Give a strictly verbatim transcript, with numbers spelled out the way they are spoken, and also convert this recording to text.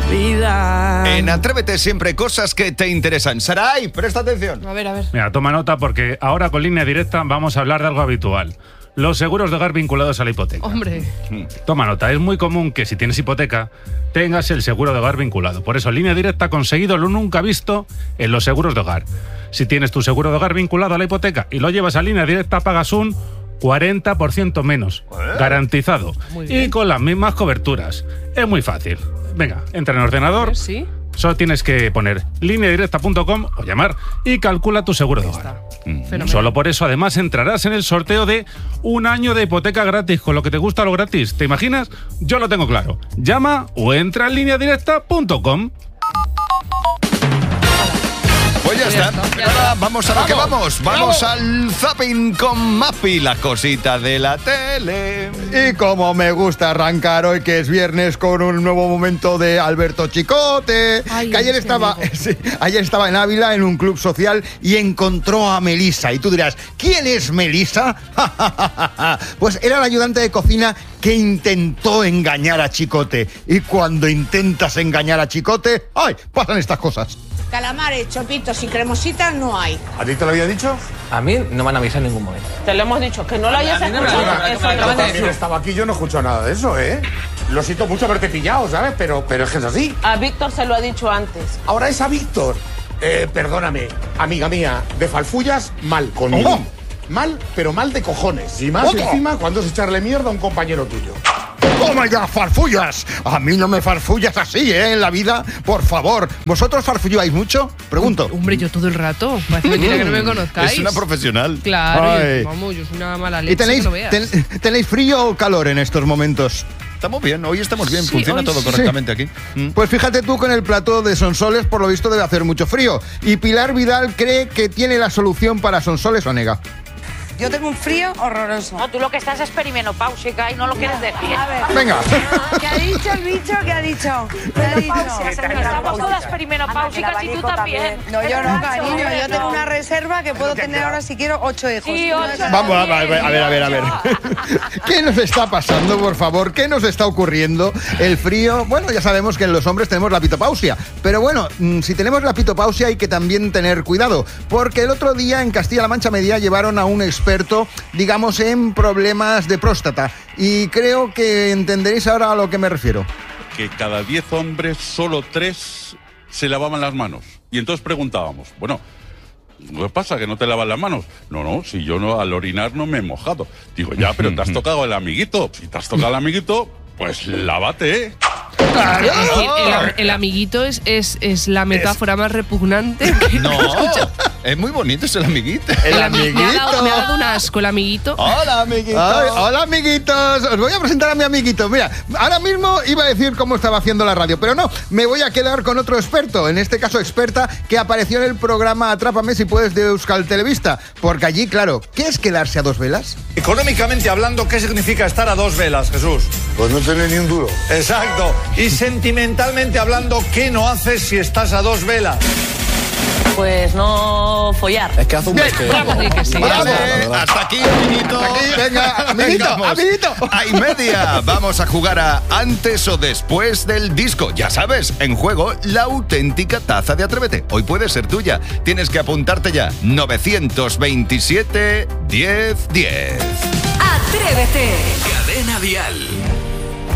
vida. En Atrévete siempre cosas que te interesan. Saray, presta atención. A ver, a ver. Mira, toma nota porque ahora con Línea Directa vamos a hablar de algo habitual. Los seguros de hogar vinculados a la hipoteca. Hombre. Toma nota, es muy común que si tienes hipoteca tengas el seguro de hogar vinculado. Por eso Línea Directa ha conseguido lo nunca visto en los seguros de hogar. Si tienes tu seguro de hogar vinculado a la hipoteca y lo llevas a Línea Directa, pagas un cuarenta por ciento menos, garantizado, y con las mismas coberturas. Es muy fácil. Venga, entra en el ordenador. ¿Sí? Solo tienes que poner línea directa punto com o llamar y calcula tu seguro de hogar. Mm. Solo por eso, además, entrarás en el sorteo de un año de hipoteca gratis, con lo que te gusta lo gratis. ¿Te imaginas? Yo lo tengo claro. Llama o entra en línea directa punto com. Pues ya está. Pero ahora vamos a lo que vamos. Vamos al zapping con Mapi, la cosita de la tele. Y como me gusta arrancar hoy, que es viernes, con un nuevo momento de Alberto Chicote. Ay, que ayer estaba, sí, ayer estaba en Ávila, en un club social, y encontró a Melisa. Y tú dirás, ¿quién es Melisa? Pues era la ayudante de cocina que intentó engañar a Chicote. Y cuando intentas engañar a Chicote, ¡ay!, pasan estas cosas. Calamares, chopitos y cremositas no hay. ¿A ti te lo había dicho? A mí no me han avisado en ningún momento. Te lo hemos dicho, que no lo hayas escuchado. Yo también estaba aquí, yo no escucho nada de eso, ¿eh? Lo siento mucho haberte pillado, ¿sabes? Pero, pero es que es así. A Víctor se lo ha dicho antes. Ahora es a Víctor. Eh, perdóname, amiga mía, de falfullas, mal conmigo. ¿Cómo? Mal, pero mal de cojones. Y más ¿Otro? encima cuando es echarle mierda a un compañero tuyo. ¡Toma ya, farfullas! A mí no me farfullas así, ¿eh? En la vida, por favor. ¿Vosotros farfulláis mucho? Pregunto. Hombre, yo todo el rato. Parece mentira que no me conozcáis. Es una profesional. Claro, Ay. yo, vamos, yo soy una mala leche. ¿Y tenéis, que no veas. ten- tenéis frío o calor en estos momentos? Estamos bien, hoy estamos bien, Sí, funciona hoy todo sí. correctamente aquí. Mm. Pues fíjate tú, con el plató de Sonsoles, por lo visto debe hacer mucho frío. Y Pilar Vidal cree que tiene la solución para Sonsoles, o nega. Yo tengo un frío horroroso. No, tú lo que estás es perimenopáusica y no lo quieres decir. A ver. Venga. ¿Qué ha dicho el bicho? ¿Qué ha dicho? ¿Qué ha dicho? Estamos todas perimenopáusicas y tú también. No, yo no, cariño. Yo tengo una reserva que puedo tener ahora, si quiero, ocho hijos. Sí, No ocho. es- Vamos, a ver, a ver, a ver, a ver. ¿Qué nos está pasando, por favor? ¿Qué nos está ocurriendo? El frío, bueno, ya sabemos que en los hombres tenemos la pitopausia, pero bueno, mm, si tenemos la pitopausia hay que también tener cuidado, porque el otro día en Castilla-La Mancha Media llevaron a un experto, digamos, en problemas de próstata, y creo que entenderéis ahora a lo que me refiero. Que cada diez hombres, solo tres se lavaban las manos. Y entonces preguntábamos, bueno, ¿qué pasa, que no te lavas las manos? No, no, si yo no, al orinar no me he mojado. Digo, ya, pero te has tocado el amiguito. Si te has tocado el amiguito, pues lávate, ¿eh? ¡Claro! Es decir, el, el amiguito es, es, es la metáfora más repugnante que No, he escuchado. es muy bonito, es el amiguito. El ami- Me ha, dado, amiguito. me ha dado un asco el amiguito. Hola, amiguito. Ay, hola, amiguitos. Os voy a presentar a mi amiguito. Mira, ahora mismo iba a decir cómo estaba haciendo la radio, pero no, me voy a quedar con otro experto, en este caso experta, que apareció en el programa Atrápame si puedes de Euskal Televista. Porque allí, claro, ¿qué es quedarse a dos velas? Económicamente hablando, ¿qué significa estar a dos velas, Jesús? Pues no tener ni un duro. Exacto. Y sentimentalmente hablando, ¿qué no haces si estás a dos velas? Pues no follar. Es que hace un Bien, mes que... bravo. Sí, que sí. Vale, Bravo. hasta aquí, amiguito. Hasta aquí, venga, amiguito, Vengamos amiguito. A y media vamos a jugar a antes o después del disco. Ya sabes, en juego la auténtica taza de Atrévete. Hoy puede ser tuya. Tienes que apuntarte ya. novecientos veintisiete, diez, diez. Atrévete. Cadena Dial.